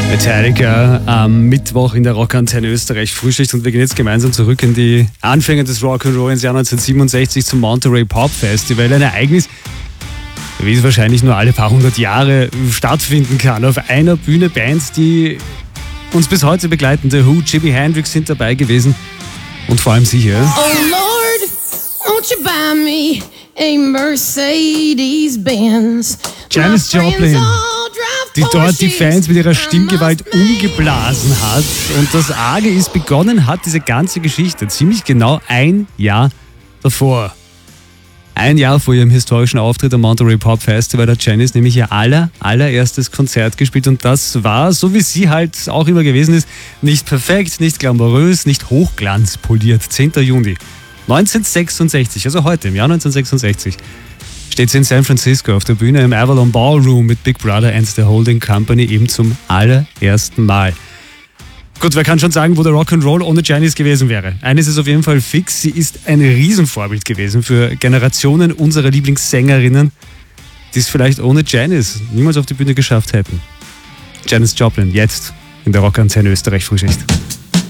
Metallica am Mittwoch in der Rockantenne Österreich Frühschicht und wir gehen jetzt gemeinsam zurück in die Anfänge des Rock'n'Roll ins Jahr 1967 zum Monterey Pop Festival. Ein Ereignis, wie es wahrscheinlich nur alle paar hundert Jahre stattfinden kann. Auf einer Bühne Bands, die uns bis heute begleiten. The Who, Jimi Hendrix sind dabei gewesen und vor allem sie hier. Oh Lord, won't you buy me a Mercedes-Benz? Janis Joplin, die dort die Fans mit ihrer Stimmgewalt umgeblasen hat. Und das Arge ist, begonnen hat diese ganze Geschichte ziemlich genau ein Jahr davor. Ein Jahr vor ihrem historischen Auftritt am Monterey Pop Festival hat Janis nämlich ihr allererstes Konzert gespielt. Und das war, so wie sie halt auch immer gewesen ist, nicht perfekt, nicht glamourös, nicht hochglanzpoliert. 10. Juni 1966, also heute, im Jahr 1966, steht sie in San Francisco auf der Bühne im Avalon Ballroom mit Big Brother and the Holding Company eben zum allerersten Mal. Gut, wer kann schon sagen, wo der Rock'n'Roll ohne Janis gewesen wäre? Eines ist auf jeden Fall fix, sie ist ein Riesenvorbild gewesen für Generationen unserer Lieblingssängerinnen, die es vielleicht ohne Janis niemals auf die Bühne geschafft hätten. Janis Joplin, jetzt in der Rockantenne Österreich Frühschicht.